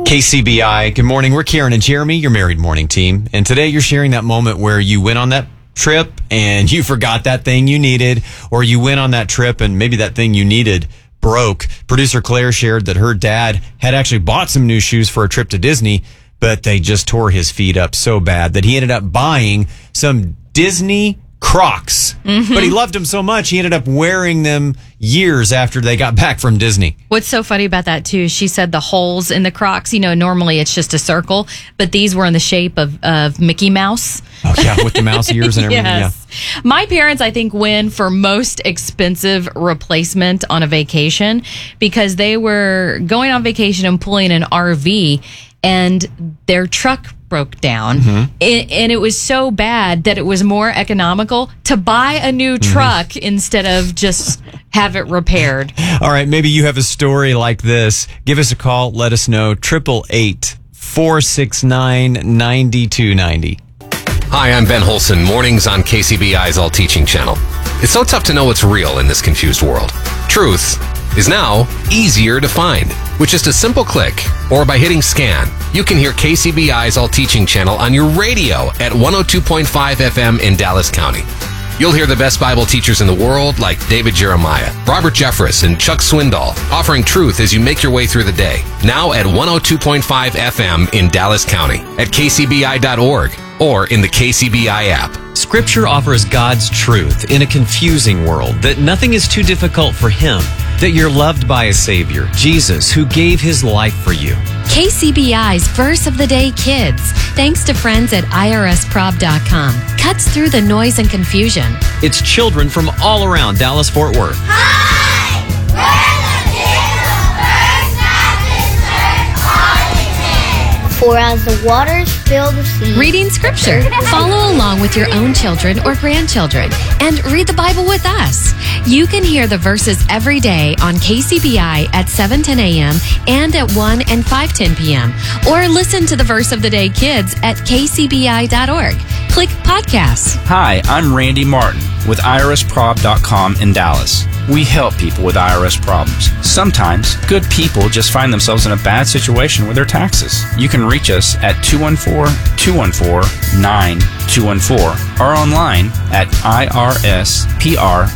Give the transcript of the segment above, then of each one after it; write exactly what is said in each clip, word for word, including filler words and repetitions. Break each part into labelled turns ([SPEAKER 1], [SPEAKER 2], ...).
[SPEAKER 1] K C B I, good morning. We're Karen and Jeremy, your married morning team. And today you're sharing that moment where you went on that trip and you forgot that thing you needed, or you went on that trip and maybe that thing you needed broke. Producer Claire shared that her dad had actually bought some new shoes for a trip to Disney, but they just tore his feet up so bad that he ended up buying some Disney Crocs. Mm-hmm. But he loved them so much, he ended up wearing them years after they got back from Disney.
[SPEAKER 2] What's so funny about that, too, she said the holes in the Crocs, you know, normally it's just a circle, but these were in the shape of, of Mickey Mouse.
[SPEAKER 1] Oh, yeah, with the mouse ears and everything.
[SPEAKER 2] Yes.
[SPEAKER 1] Yeah.
[SPEAKER 2] My parents, I think, win for most expensive replacement on a vacation because they were going on vacation and pulling an R V, and their truck broke down. Mm-hmm. It, and it was so bad that it was more economical to buy a new truck mm-hmm. instead of just have it repaired.
[SPEAKER 1] All right, maybe you have a story like this. Give us a call. Let us know. eight eight eight, four six nine, nine two nine zero.
[SPEAKER 3] Hi, I'm Ben Holson, mornings on K C B I's All Teaching channel. It's so tough to know what's real in this confused world. Truth is now easier to find. With just a simple click or by hitting scan, you can hear K C B I's All Teaching channel on your radio at one oh two point five F M in Dallas County. You'll hear the best Bible teachers in the world like David Jeremiah, Robert Jeffress, and Chuck Swindoll offering truth as you make your way through the day. Now at one oh two point five F M in Dallas County, at K C B I dot org, or in the K C B I app.
[SPEAKER 4] Scripture offers God's truth in a confusing world, that nothing is too difficult for Him, that you're loved by a Savior, Jesus, who gave His life for you.
[SPEAKER 5] K C B I's Verse of the Day Kids, thanks to friends at I R S prob dot com, cuts through the noise and confusion.
[SPEAKER 4] It's children from all around Dallas-Fort Worth.
[SPEAKER 6] Hi! We're the kids of First Baptist Church Arlington. For as the waters fill the sea.
[SPEAKER 5] Reading Scripture. Follow along with your own children or grandchildren and read the Bible with us. You can hear the verses every day on K C B I at seven ten a.m. and at one and five ten p.m. Or listen to the Verse of the Day Kids at K C B I dot org. Click Podcasts.
[SPEAKER 7] Hi, I'm Randy Martin with I R S prob dot com in Dallas. We help people with I R S problems. Sometimes, good people just find themselves in a bad situation with their taxes. You can reach us at two one four, two one four, nine two one four or online at I R S prob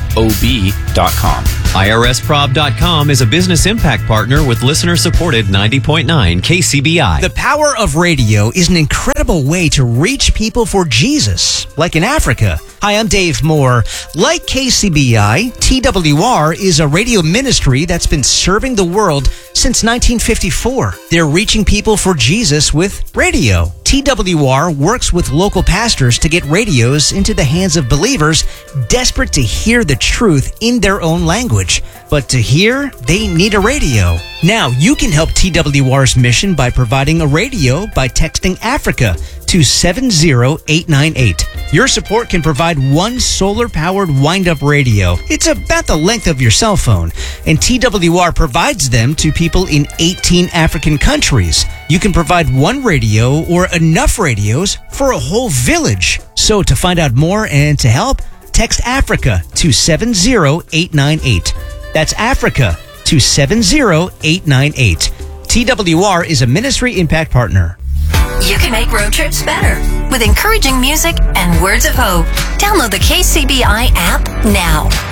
[SPEAKER 7] dot com.
[SPEAKER 4] I R S prob dot com is a business impact partner with listener-supported ninety point nine K C B I.
[SPEAKER 8] The power of radio is an incredible way to reach people for Jesus, like in Africa. Hi, I'm Dave Moore. Like K C B I, T W R is a radio ministry that's been serving the world since nineteen fifty-four. They're reaching people for Jesus with radio. T W R works with local pastors to get radios into the hands of believers desperate to hear the truth in their own language. But to hear, they need a radio. Now, you can help T W R's mission by providing a radio by texting Africa to seven zero eight nine eight. Your support can provide one solar-powered wind-up radio. It's about the length of your cell phone, and T W R provides them to people in eighteen African countries. You can provide one radio or enough radios for a whole village. So to find out more and to help, text Africa to seven zero eight nine eight. That's Africa to seven zero eight nine eight. T W R is a Ministry Impact Partner.
[SPEAKER 9] You can make road trips better with encouraging music and words of hope. Download the K C B I app now.